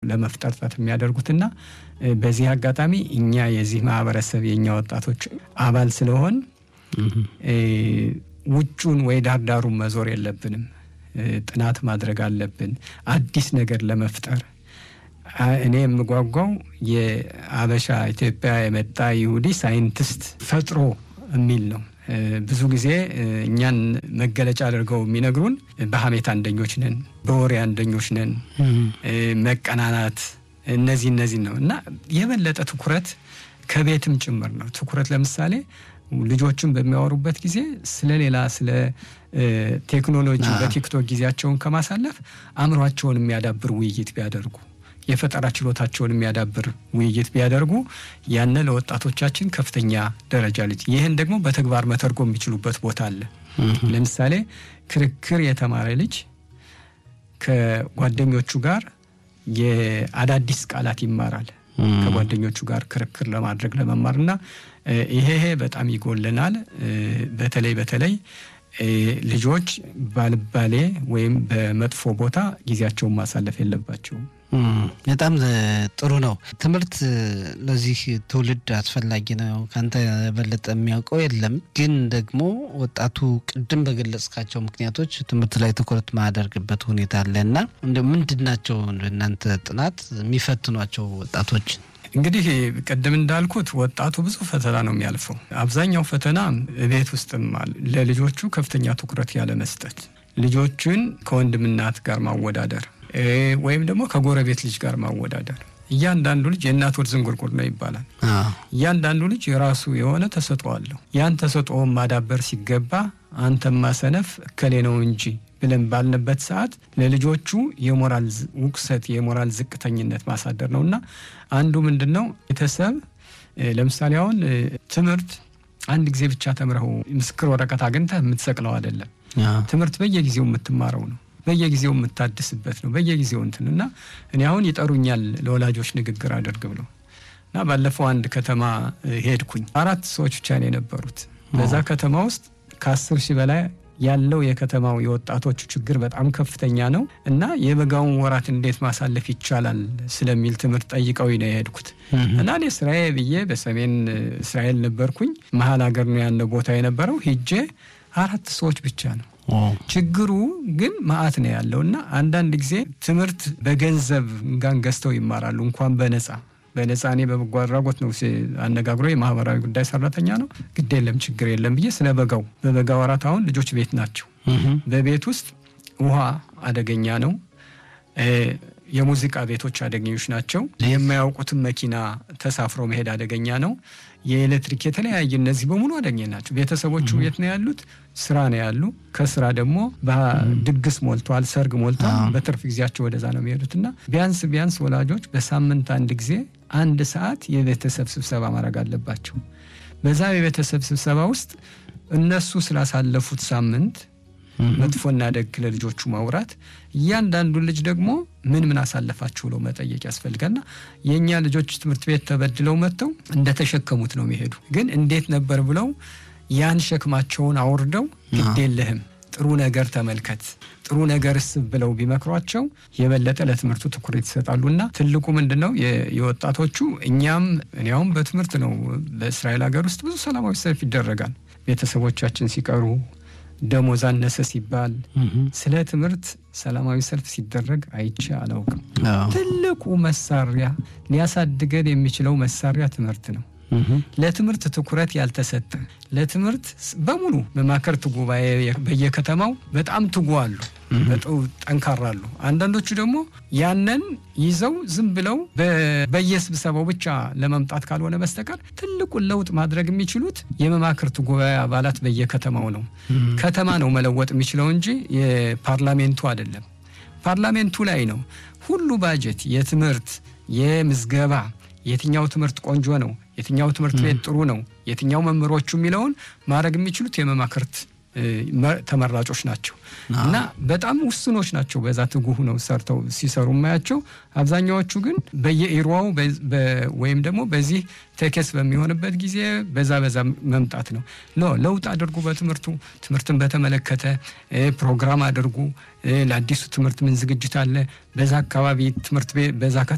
ለመፍጠር ጥረት የሚያደርጉትና በዚህ አጋጣሚ እኛ የዚህ ማህበረሰብ የኛ ወጣቶች አባል ስለሆን ውጩን ወይ ዳርዳሩን መዞር የለብንም ጥናት ማድረግ አለብን አዲስ ነገር ለመፍጠር እኔ የምጓጓው የአበሻ ኢትዮጵያ የመጣ ይሁዲ ሳይንቲስት ፈጥሮ የሚል ነው ብዙ ጊዜ እኛን መገለጫ አድርገው የሚነግሩን በሐሜት አንደኞች ነን በወሬ አንደኞች ነን መቀናናት እነዚህ ነው እና የበለጠ ትኩረት ከቤትም ጭምር ነው ትኩረት ለምሳሌ ልጆችን በሚያወሩበት ጊዜ ስለሌላ ስለ ቴክኖሎጂ በቲክቶክ ጊዜያቸውን ከማሳለፍ አምሯቸውን የሚያዳብር ውይይት ቢያደርጉ የፈጠራ ችሎታቸውን የሚያዳብር ውይይት ቢያደርጉ ያነ ለወጣቶቻችን ከፍተኛ ደረጃ ልጅ ይሄን ደግሞ በተግባር መተርጎም የሚችሉበት ቦታ አለ ለምሳሌ ክርክር የተማረ ልጅ ከጓደኞቹ ጋር የአዳዲስ ቃላት ይማራል ከጓደኞቹ ጋር ክርክር ለማድረግ ለመማርና ይሄ በጣም ይጎልናል በተለይ ልጆች ባልባሌ ወይም በመጥፎ ቦታ ጊዜያቸውን ማሳለፍ የለባቸው በጣም ጥሩ ነው ትምርት ለዚህ ትውልድ አስፈላጊ ነው ካንተ በለጠ የሚያውቀው የለም ግን ደግሞ ወጣቱ ቅድም በገለጽካቸው ምክንያቶች ትምርት ላይ ትኩረት ማድረግበት ሁኔታ አለና ምንድናቸው እናንተ ጥናት የሚፈትኗቸው ወጣቶች እንግዲህ ቀደም እንዳልኩት ወጣቱ ብዙ ፈተና ነው የሚያልፈው አብዛኛው ፈተና ቤት ውስጥም ለልጆቹ ከፍተኛ ትኩረት ያለ መስጠት ልጆችን ከወንድምናት ጋር ማወዳደር ወይም ደግሞ ከጎረቤት ልጅ ጋር ማወዳደር እያንዳንዱ ልጅ የእናት ወድ ዝንጉርጉር ነው ይባላል እያንዳንዱ ልጅ የራሱ የሆነ ተሰጥኦ አለው ያን ተሰጥኦ ማዳበር ሲገባ አንተማ ሰነፍ ከሌ ነው እንጂ ብለን ባልነበት ሰዓት ለልጆቹ የሞራል ውቅሰት የሞራል ዝቅተኝነት ማሳደር ነውና አንዱ ምንድነው ቤተሰብ ለምሳሌ አሁን ትምርት አንድ ጊዜ ብቻ ተምረው ምስክር ወረቀት አግኝተህ የምትሰቅለው አይደለም ትምርት በየጊዜው የምትማረው ነው በየጊዜው የምታድስበት ነው በየጊዜው እንትንና እኔ አሁን ይጠሩኛል ለወላጆች ንግግር አድርግ ብለው እና ባለፈው አንድ ከተማ ሄድኩኝ 4 ሰዎች ብቻ ነው የነበሩት በዛ ከተማ ውስጥ ከ10 ሺህ በላይ ያለው የከተማው የወጣቶች ችግር በጣም ከፍተኛ ነው እና የበጋውን ወራት እንዴት ማሳለፍ ይቻላል ስለሚል ትምርት ጠይቀው ነው የሄድኩት እና እኔ እስራኤል ብዬ በሰሜን እስራኤል ነበርኩኝ መሃል ሀገር ነው ያለው ቦታ የነበረው ሄጄ 4 ሰዎች ብቻ ነው ችግሩ ግን ማአት ነው ያለውና አንዳንድ ጊዜ ትምርት በገንዘብ ጋንገስተው ይማራሉ እንኳን በነፃኔ በመጓራጎት ነው አነጋግሮ የማህበራዊ ጉዳይ ሰራተኛ ነው ግድ የለም ችግር የለም ብዬ ስለበጋው በበጋው ወራት አሁን ልጆች ቤት ናቸው በቤት ውስጥ ውሃ አደገኛ ነው የሙዚቃ ቤቶች አደገኞች ናቸው የማያውቁት መኪና ተሳፍሮ መሄድ አደገኛ ነው የኤሌክትሪክ የተለያየ እነዚህ በሙሉ አደገኛ ናቸው ቤተሰቦቹ ቤት ነው ያሉት ስራ ነው ያሉ ከስራ ደግሞ በድግስ ሞልቷል ሰርግ ሞልቷል በትርፍ ጊዜያቸው ወደዛ ነው የሚሄዱትና ቢያንስ ወላጆች በሳምንት አንድ ጊዜ 1 ሰዓት የቤተሰብ ስብሰባ ማድረግ አለባቸው በዛ የቤተሰብ ስብሰባ ውስጥ እነሱ ስላሳለፉት ሳምንት መጥፎና ደግ ለልጆቹ ማውራት እያንዳንዱ ልጅ ደግሞ ምን አሳለፋችሁ ብለው መጠየቅ ያስፈልጋልና የኛ ልጆች ትምህርት ቤት ተበድለው መጥተው እንደተሸከሙት ነው የሚሄዱ ግን እንዴት ነበር ብለው ያን ሸክማቸውን አውርደው ግዴለህም ጥሩ ነገር ተመልከት ጥሩ ነገርስ ብለው ቢመክሯቸው የበለጠ ለትምህርቱ ትኩረት ይሰጣሉና ትልቁ ምንድነው የወጣቶቹ እኛም በትምህርት ነው በእስራኤል ሀገር ውስጥ ብዙ ሰላማዊ ሰልፍ ይደረጋል ቤተሰቦቻችን ሲቀሩ ደሞዝ አነሰ ሲባል ስለ ትምህርት ሰላማዊ ሰልፍ ሲደረግ አይቼ አላውቅም ትልቁ መሳሪያ ሊያሳድገን የሚችለው መሳሪያ ትምህርት ነው ለትምህርት ትኩረት ያልተሰጠ ለትምህርት በሙሉ መማከርት ጉባኤ በየከተማው በጣም ትጓሉ በጣም ጠንካራሉ አንዳንዶቹ ደግሞ ያንን ይዘው ዝም ብለው በየስብሰባው ብቻ ለመምጣት ካልሆነ በስተቀር ትልቁ ለውጥ ማድረግ የሚችሉት የመማከርት ጉባኤ አባላት በየከተማው ነው ከተማ ነው መለወጥ የሚችለው እንጂ የፓርላሜንቱ አይደለም ፓርላሜንቱ ላይ ነው ሁሉ ባጀት የትምህርት የምዝገባ የትኛው ትምህርት ቆንጆ ነው የትኛው ትምህርት ቤት ጥሩ ነው የትኛው መምህሮቹ የሚለውን ማድረግ የሚችሉት የመማከርት ተመራጮች ናቸው እና በጣም ውስኖች ናቸው በዛ ትጉህ ነው ሰርተው ሲሰሩ ማያቸው አብዛኛዎቹ ግን በየኢሮው ወይም ደግሞ በዚህ ተከስ በሚሆንበት ጊዜ በዛ መምጣት ነው ለውጥ አድርጉ ትምህርትን በተመለከተ ፕሮግራም አድርጉ ለአዲሱ ትምህርት ምን ዝግጅት አለ በዛ አካባቢ ትምህርት በዛ